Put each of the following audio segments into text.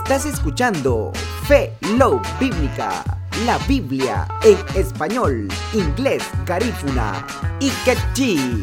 Estás escuchando Fe Love Bíblica, la Biblia en español, inglés, garífuna y quechí.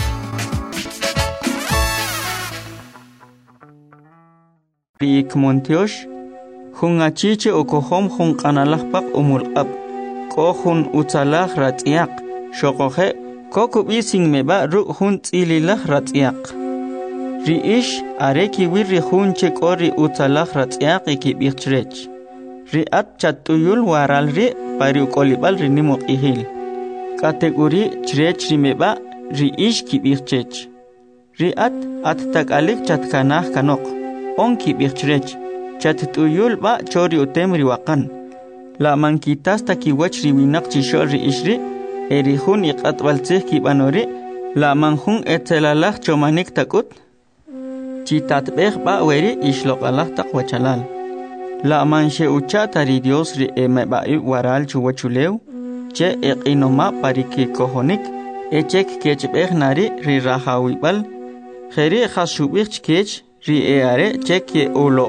Riik Montiosh, Hun Achiche Okohom Hun Kanalahpak Umulab, Kohun Utsalah Ratiak, Shokohe, Kokubi Sing Meba Ru Hun Tzililah Ratiak. Riish Areki Wirri Hun Chekori Utsalah Ratiak Iki Birchrech. Riat Chatuyul Waral Ri Pariu Kolibal Rinimok Ihil. Kategori Chrech Rimeba Riish Ki Birchrech. Riat At Takalik Chatkanah Kanok. Onki birchrech, chatutuyul ba chori utemri wakan. La manquitas takiwach riwinak chishol ri ishri, erihun iqatbaltzih kibanori, la manjun etzelalach chomanik takut. Chitatbeh ba weri ishloqalah takwachalal. La manche uchatari Dios ri emebai waral chuwachuleu, che eqinoma pariki kohonik, echek kechbeh nari ri rahawibal, kheri khashubich kech, ri eare cheki ulo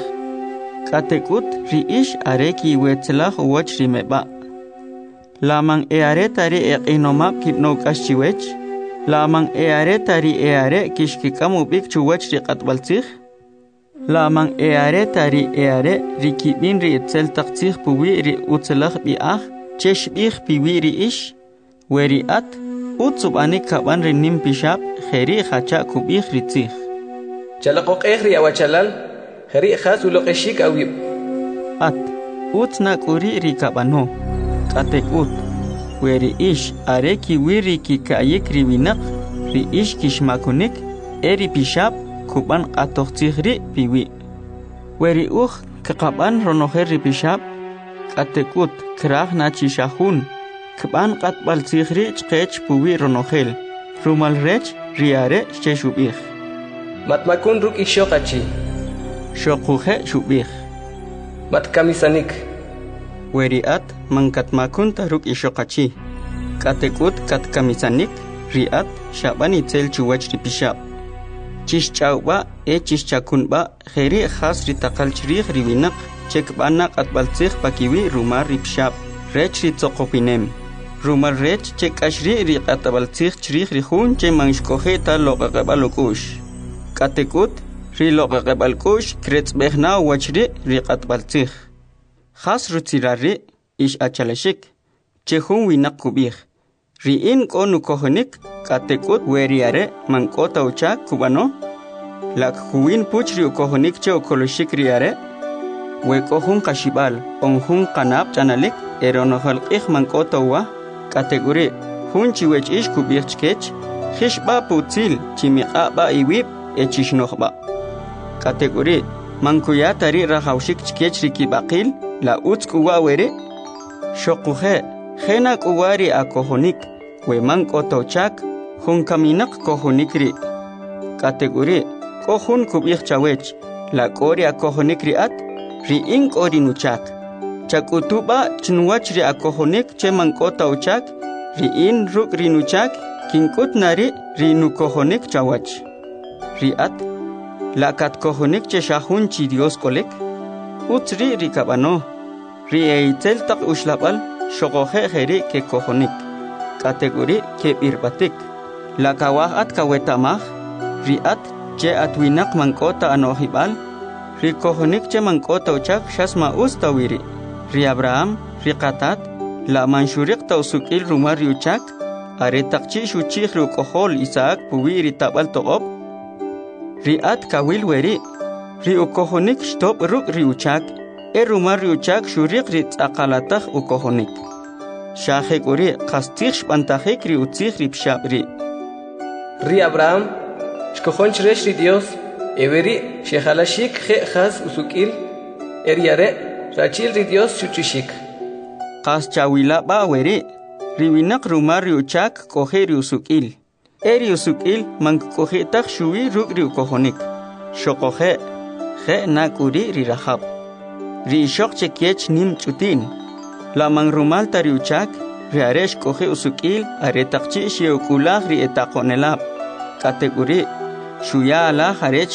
katekut ri ish are ki wetzlah wach rimeba lamang eare tari eqinomap kipnokash chiwech lamang eare tari eare kishkikamu bik chuwach ri qatbaltzih lamang eare tari eare ri kibin ri etzel taqtzih puwi ri utzlah biah cheshbih piwi ri ish weri at utzub anik kaban ri nim pishab kheri khacha kubih ritzih Chalaqoq ehri awachalal, khari khas uloqeshik awib. At, utnak uri rikabano, katekut, weri ish areki wiri ki kayik riwinak, ri ish kishmakunik, eri pishab, kuban atoqtihri piwi. Weri kakaban ronoher ri pishab, katekut, krah nachishahun, kuban katbal tihri chkech puwi ronohel, rumal rech riare sheshubih. Matmakun ruk ishokachi. Shokuhe shubih. Mat kamisanik. Weriat mangkatmakun taruk ishokachi. Katekut kat kamisanik. Riat shabani tel chuwach ripishab. Chishchauba chishchakunba kheri khas ritakal chrih riwinak. Chekbanak at baltzih pakiwi rumar ripshab. Rech ritokopinem. Rumar rech chek ashri riqat baltzih chrih rihun che mangshkohe ta loqaqabalokush. Katekut riloqaqabalkush kretzbehna wachri riqatbaltzih khas rutzirari ish achalashik chehun winak kubih riin konu kohonik katekut weriare mankota uchak kubano lak huwin puchri kohonik che okoloshik riare we kohun kashibal onhun kanab chanalik eronohalqih mankota wa kategori hun chiwech ish kubih chkech khishba putzil chimiqa ba iwib echishnohba kategori mankuya tari rahawshik chkech rikibaqil la utzkuwa were shokuhe khena kuwari akohonik we mankotochak hun kaminak kohonikri kategori kohun kubih chawech la kori akohonik riat riin kori nuchak chakutuba chnwach ri akohonik che mankotochak riin ruk rinuchak kinkut nari rinukohonik chawach Riat, lakat kohonik che shahun chi Dios kolek, utri rikabano, rieitel tak ushlabal, shokohe heri ke kohonik, kategori ke birbatik, lakawahat kawetamah, riat che atwinak mangkota anohibal, ri kohonik che mangkota uchak shasma ustawiri, ri Abraham, ri katat, la manshurik tausukil rumar yuchak, are takchi shuchih ru kohol Isaac puwiri tabal toqob, Riat kawil weri, ri ukohonik stop ruk riuchak, rumar riuchak shurik rit akalatah ukohonik. Shahek uri kastih spantahek riutzih ripshabri. Ri Abraham, shkohon chresh ri Dios, everi shehalashik khe khas usukil, eriare rachil ri Dios chuchishik. Kas chawila ba weri, riwinak rumar riuchak kohe riusukil. Eri usukil mangkohitak shui rukri ukohonik. Shokohe, he nakuri rirahab. Ri shok chekiech nim chutin. La mangrumal tariuchak, riaresh kohe usukil, aretakchi shiukulah ri etakonelab. Kategori, shuya ala harech